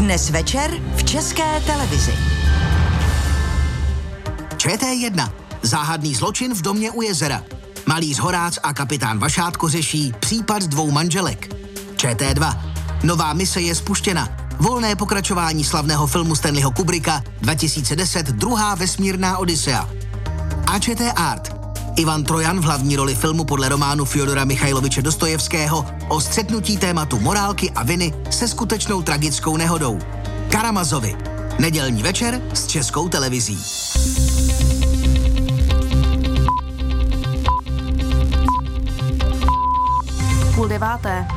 Dnes večer v České televizi. ČT1. Záhadný zločin v domě u jezera. Malíř Horác a kapitán Vašátko řeší případ 2 manželek. ČT2. Nová mise je spuštěna. Volné pokračování slavného filmu Stanleyho Kubricka 2010 Druhá vesmírná Odisea. A ČT Art. Ivan Trojan v hlavní roli filmu podle románu Fjodora Michajloviče Dostojevského o střetnutí tématu morálky a viny se skutečnou tragickou nehodou. Karamazovi. Nedělní večer s Českou televizí. Půl deváté.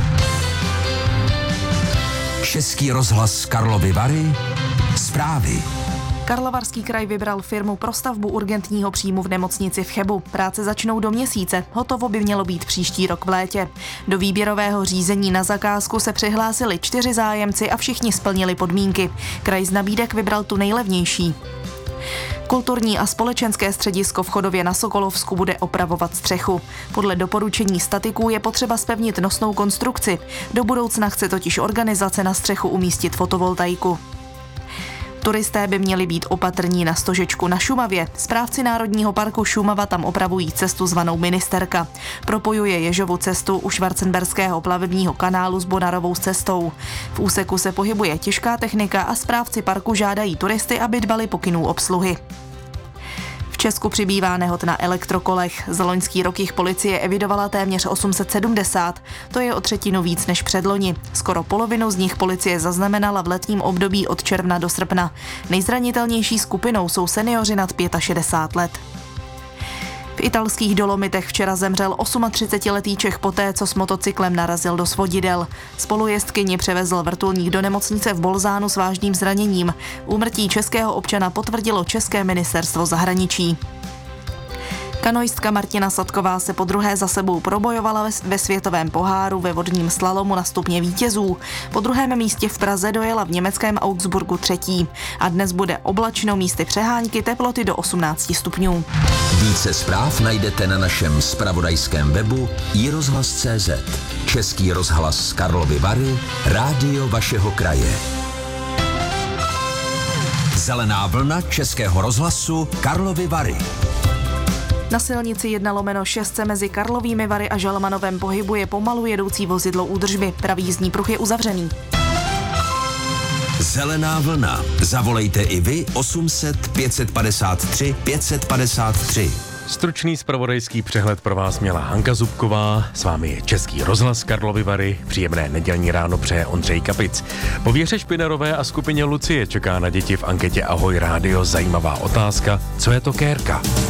Český rozhlas Karlovy Vary. Zprávy. Karlovarský kraj vybral firmu pro stavbu urgentního příjmu v nemocnici v Chebu. Práce začnou do měsíce, hotovo by mělo být příští rok v létě. Do výběrového řízení na zakázku se přihlásili 4 zájemci a všichni splnili podmínky. Kraj z nabídek vybral tu nejlevnější. Kulturní a společenské středisko v Chodově na Sokolovsku bude opravovat střechu. Podle doporučení statiků je potřeba zpevnit nosnou konstrukci. Do budoucna chce totiž organizace na střechu umístit fotovoltaiku. Turisté by měli být opatrní na Stožečku na Šumavě. Správci Národního parku Šumava tam opravují cestu zvanou Ministerka. Propojuje Ježovu cestu u Schwarzenberského plavebního kanálu s Bonarovou cestou. V úseku se pohybuje těžká technika a správci parku žádají turisty, aby dbali pokynů obsluhy. V Česku přibývá nehod na elektrokolech. Za loňský rok jich policie evidovala téměř 870. To je o 1/3 víc než předloni. Skoro polovinu z nich policie zaznamenala v letním období od června do srpna. Nejzranitelnější skupinou jsou senioři nad 65 let. V italských Dolomitech včera zemřel 38letý Čech poté, co s motocyklem narazil do svodidel. Spolujezdkyni převezl vrtulník do nemocnice v Bolzánu s vážným zraněním. Úmrtí českého občana potvrdilo České ministerstvo zahraničí. Kanoistka Martina Sadková se podruhé za sebou probojovala ve světovém poháru ve vodním slalomu na stupně vítězů. Po druhém místě v Praze dojela v německém Augsburgu 3. A dnes bude oblačno, místy přehánky, teploty do 18 stupňů. Více zpráv najdete na našem zpravodajském webu iRozhlas.cz. Český rozhlas Karlovy Vary, rádio vašeho kraje. Zelená vlna Českého rozhlasu Karlovy Vary. Na silnici 1/6 se mezi Karlovými Vary a Žalmanovem pohybuje pomalu jedoucí vozidlo údržby. Pravý jízdní pruh je uzavřený. Zelená vlna. Zavolejte i vy 800 553 553. Stručný zpravodajský přehled pro vás měla Hanka Zubková, s vámi je Český rozhlas Karlovy Vary, příjemné nedělní ráno přeje Ondřej Kapic. Po Věře Špinerové a skupině Lucie čeká na děti v anketě Ahoj rádio zajímavá otázka, co je to kérka?